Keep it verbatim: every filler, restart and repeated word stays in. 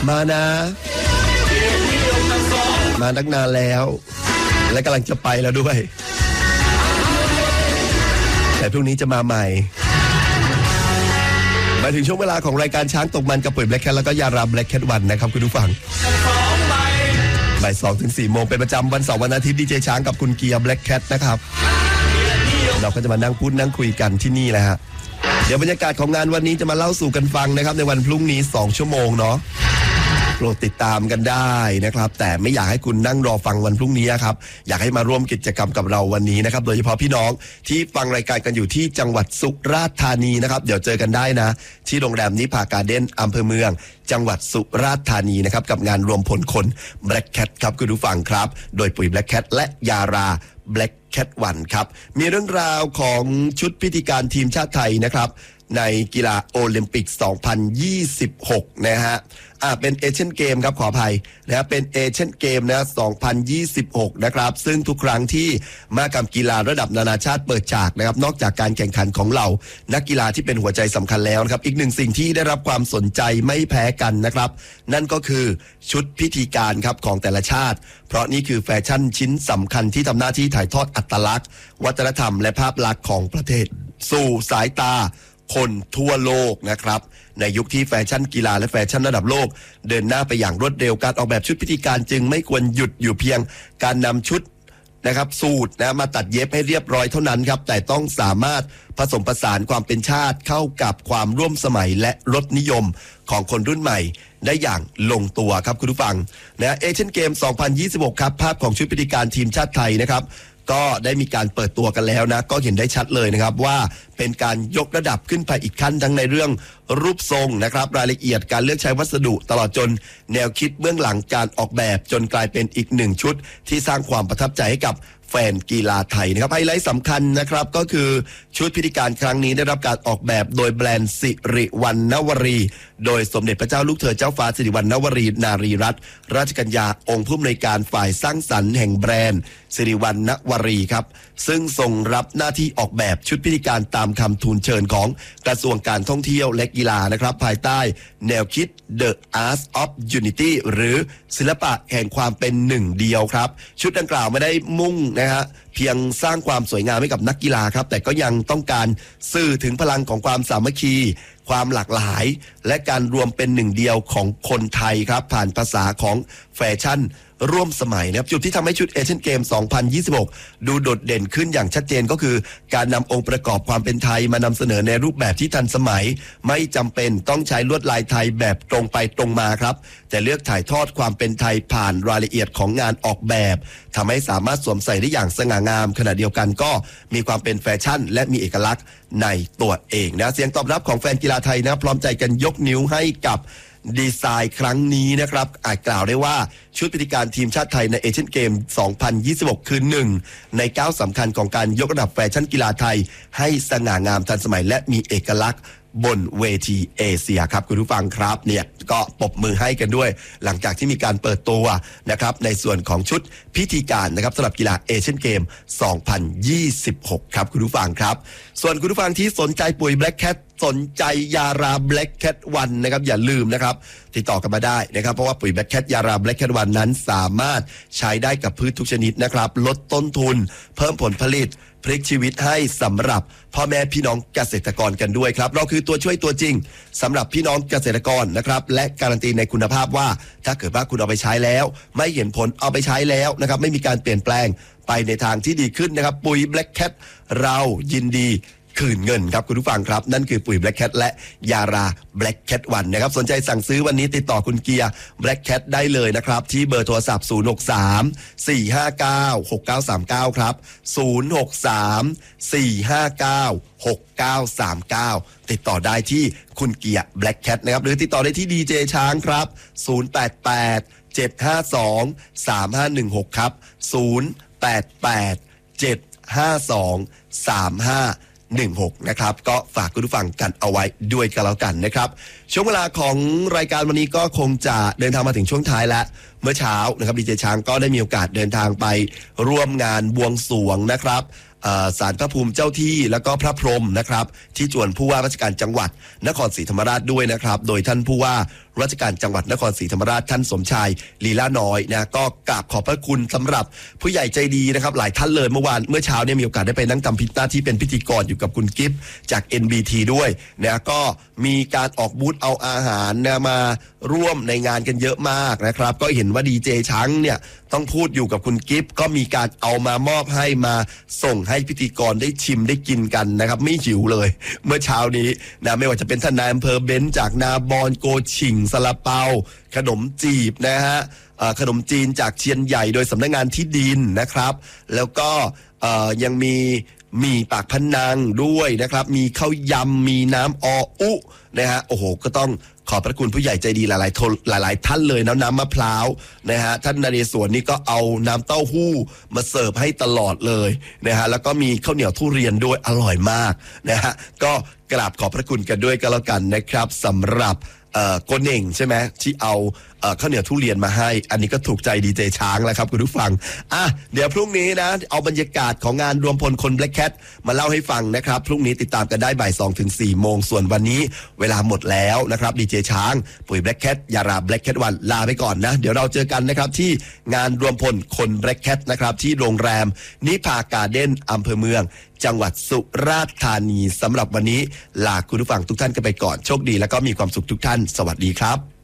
มานะมาตั้งนานแล้วและกำลังจะไปแล้วด้วยแต่พรุ่งนี้จะมาใหม่มาถึงช่วงเวลาของรายการช้างตกมันกับปุ๋ยแบล็คแคทแล้วก็ยาราแบล็คแคทวันนะครับคุณผู้ฟังบ่ายสองถึงสี่โมงเป็นประจำวันเสาร์วันอาทิตย์ดีเจช้างกับคุณเกียร์แบล็คแคทนะครับเราก็จะมานั่งพูดนั่งคุยกันที่นี่แหละฮะเดี๋ยวบรรยากาศของงานวันนี้จะมาเล่าสู่กันฟังนะครับในวันพรุ่งนี้สองชั่วโมงเนาะโปรดติดตามกันได้นะครับแต่ไม่อยากให้คุณนั่งรอฟังวันพรุ่งนี้ครับอยากให้มาร่วมกิจกรรมกับเราวันนี้นะครับโดยเฉพาะพี่น้องที่ฟังรายการกันอยู่ที่จังหวัดสุราษฎร์ธานีนะครับเดี๋ยวเจอกันได้นะที่โรงแรมนิพาการ์เด้นอำเภอเมืองจังหวัดสุราษฎร์ธานีนะครับกับงานรวมพลคน Black Cat ครับคุณผู้ฟังครับโดยปุ๋ย Black Cat และยารา Black Cat วันครับมีเรื่องราวของชุดพิธีการทีมชาติไทยนะครับในกีฬาโอลิมปิกสองพันยี่สิบหกนะฮะอ่าเป็นเอเชียนเกมครับขออภัยนะเป็นเอเชียนเกมนะสองพันยี่สิบหกนะครับซึ่งทุกครั้งที่มหกรรมกีฬาระดับนานาชาติเปิดฉากนะครับนอกจากการแข่งขันของเรานักกีฬาที่เป็นหัวใจสำคัญแล้วนะครับอีกหนึ่งสิ่งที่ได้รับความสนใจไม่แพ้กันนะครับนั่นก็คือชุดพิธีการครับของแต่ละชาติเพราะนี่คือแฟชั่นชิ้นสำคัญที่ทำหน้าที่ถ่ายทอดอัตลักษณ์วัฒนธรรมและภาพลักษณ์ของประเทศสู่สายตาคนทั่วโลกนะครับในยุคที่แฟชั่นกีฬาและแฟชั่นระดับโลกเดินหน้าไปอย่างรวดเร็วการออกแบบชุดพิธีการจึงไม่ควรหยุดอยู่เพียงการนำชุดนะครับสูตรนะมาตัดเย็บให้เรียบร้อยเท่านั้นครับแต่ต้องสามารถผสมผสานความเป็นชาติเข้ากับความร่วมสมัยและรสนิยมของคนรุ่นใหม่ได้อย่างลงตัวครับคุณผู้ฟังนะเอเชียนเกมสองพันยี่สิบหกครับภาพของชุดพิธีการทีมชาติไทยนะครับก็ได้มีการเปิดตัวกันแล้วนะก็เห็นได้ชัดเลยนะครับว่าเป็นการยกระดับขึ้นไปอีกขั้นทั้งในเรื่องรูปทรงนะครับรายละเอียดการเลือกใช้วัสดุตลอดจนแนวคิดเบื้องหลังการออกแบบจนกลายเป็นอีกหนึ่งชุดที่สร้างความประทับใจให้กับแฟนกีฬาไทยนะครับไฮไลท์สำคัญนะครับก็คือชุดพิธีการครั้งนี้ได้รับการออกแบบโดยแบรนด์สิริวัณณวรีโดยสมเด็จพระเจ้าลูกเธอเจ้าฟ้าสิริวัณณวรีนารีรัตนราชกัญญาองค์ผู้อำนวยการฝ่ายสร้างสรรค์แห่งแบรนด์สิริวัณณวรีครับซึ่งทรงรับหน้าที่ออกแบบชุดพิธีการตามคำทูลเชิญของกระทรวงการท่องเที่ยวและกีฬานะครับภายใต้แนวคิด The Art of Unity หรือศิลปะแห่งความเป็นหนึ่งเดียวครับชุดดังกล่าวไม่ได้มุ่งนะฮะเพียงสร้างความสวยงามให้กับนักกีฬาครับแต่ก็ยังต้องการสื่อถึงพลังของความสามัคคีความหลากหลายและการรวมเป็นหนึ่งเดียวของคนไทยครับผ่านภาษาของแฟชั่นร่วมสมัยนะครับจุดที่ทำให้ชุดเอเชียนเกมสองพันยี่สิบหกดูโดดเด่นขึ้นอย่างชัดเจนก็คือการนำองค์ประกอบความเป็นไทยมานำเสนอในรูปแบบที่ทันสมัยไม่จำเป็นต้องใช้ลวดลายไทยแบบตรงไปตรงมาครับแต่เลือกถ่ายทอดความเป็นไทยผ่านรายละเอียดของงานออกแบบทำให้สามารถสวมใส่ได้อย่างสง่างามขณะเดียวกันก็มีความเป็นแฟชั่นและมีเอกลักษณ์ในตัวเองนะเสียงตอบรับของแฟนกีฬาไทยนะพร้อมใจกันยกนิ้วให้กับดีไซน์ครั้งนี้นะครับอาจกล่าวได้ว่าชุดพิธีการทีมชาติไทยในเอเชียนเกมสองพันยี่สิบหกคือหนึ่งในก้าวสำคัญของการยกระดับแฟชั่นกีฬาไทยให้สง่างามทันสมัยและมีเอกลักษณ์บนเวทีเอเชียครับคุณผู้ฟังครับเนี่ยก็ปรบมือให้กันด้วยหลังจากที่มีการเปิดตัวนะครับในส่วนของชุดพิธีการนะครับสำหรับกีฬาเอเชียนเกมสองพันยี่สิบหกครับคุณผู้ฟังครับส่วนคุณผู้ฟังที่สนใจปุ๋ย Black Cat สนใจยารา Black Cat วันนะครับอย่าลืมนะครับติดต่อกันมาได้นะครับเพราะว่าปุ๋ย Black Cat ยารา Black Cat วันนั้นสามารถใช้ได้กับพืชทุกชนิดนะครับลดต้นทุนเพิ่มผลผลิตพลิกชีวิตให้สำหรับพ่อแม่พี่น้องเกษตรกรกันด้วยครับเราคือตัวช่วยตัวจริงสำหรับพี่น้องเกษตรกรนะครับและการันตีในคุณภาพว่าถ้าเกิดว่าคุณเอาไปใช้แล้วไม่เห็นผลเอาไปใช้แล้วนะครับไม่มีการเปลี่ยนแปลงไปในทางที่ดีขึ้นนะครับปุ๋ย Black Cat เรายินดีคืนเงินครับคุณผู้ฟังครับนั่นคือปุ๋ย Black Cat และยารา Black Cat วันนะครับสนใจสั่งซื้อวันนี้ติดต่อคุณเกียร์ Black Cat ได้เลยนะครับที่เบอร์โทรศัพท์ศูนย์ หก สาม สี่ ห้า เก้า หก เก้า สาม เก้าครับศูนย์ หก สาม สี่ ห้า เก้า หก เก้า สาม เก้าติดต่อได้ที่คุณเกียร์ Black Cat นะครับหรือติดต่อได้ที่ดีเจช้างครับศูนย์ แปด แปด เจ็ด ห้า สอง สาม ห้า หนึ่ง หกครับศูนย์ แปด แปด เจ็ด ห้า สอง สาม ห้า หนึ่ง หกนะครับก็ฝากคุณผู้ฟังกันเอาไว้ด้วยกันแล้วกันนะครับช่วงเวลาของรายการวันนี้ก็คงจะเดินทางมาถึงช่วงท้ายแล้วเมื่อเช้านะครับดีเจช้างก็ได้มีโอกาสเดินทางไปร่วมงานบวงสรวงนะครับศาลพระภูมิเจ้าที่แล้วก็พระพรหมนะครับที่จวนผู้ว่าราชการจังหวัดนครศรีธรรมราชด้วยนะครับโดยท่านผู้ว่าราชการจังหวัดนครศรีธรรมราชท่านสมชายลีลาน้อยนะก็กราบขอบพระคุณสำหรับผู้ใหญ่ใจดีนะครับหลายท่านเลยเมื่อวานเมื่อเช้าเนี่ยมีโอกาสได้ไปนั่งทำพิธีหน้าที่เป็นพิธีกรอยู่กับคุณกิฟต์จาก เอ็น บี ที ด้วยนะก็มีการออกบูธเอาอาหารนะมาร่วมในงานกันเยอะมากนะครับก็เห็นว่าดีเจช้างเนี่ยต้องพูดอยู่กับคุณกิฟต์ก็มีการเอามามอบให้มาส่งให้พิธีกรได้ชิมได้กินกันนะครับไม่หิวเลยเมื่อเช้านี้นะไม่ว่าจะเป็นท่านนายอำเภอเบนซ์จากนาบอนโกชิงซาลาเปาขนมจีบนะฮะขนมจีนจากเชียนใหญ่โดยสำนักงานที่ดินนะครับแล้วก็ยังมีมีปากพนังด้วยนะครับมีข้าวยำมีน้ำออุนะฮะโอ้โหก็ต้องขอบพระคุณผู้ใหญ่ใจดีหลายๆหลายๆท่านเลยน้ำน้ำมะพร้าวนะฮะท่านนเรศวรนี่ก็เอาน้ำเต้าหู้มาเสิร์ฟให้ตลอดเลยนะฮะแล้วก็มีข้าวเหนียวทุเรียนด้วยอร่อยมากนะฮะก็กราบขอบพระคุณกันด้วยก็แล้วกันนะครับสำหรับเอ่อโกเน่งใช่ไหมที่เอาเอ่อข้าวเหนียวทุเรียนมาให้อันนี้ก็ถูกใจดีเจช้างแล้วครับคุณผู้ฟังอ่ะเดี๋ยวพรุ่งนี้นะเอาบรรยากาศของงานรวมพลคน Black Cat มาเล่าให้ฟังนะครับพรุ่งนี้ติดตามกันได้บ่ายสองถึงสี่โมงส่วนวันนี้เวลาหมดแล้วนะครับดีเจช้างปุ๋ย Black Cat ยารา Black Cat วันลาไปก่อนนะเดี๋ยวเราเจอกันนะครับที่งานรวมพลคน Black Cat นะครับที่โรงแรมนิพาการ์เด้นอำเภอเมืองจังหวัดสุราษฎร์ธานีสำหรับวันนี้ลาคุณผู้ฟังทุกท่านกันไปก่อนโชคดีแล้วก็มีความสุขทุกท่านสวัสดีครับ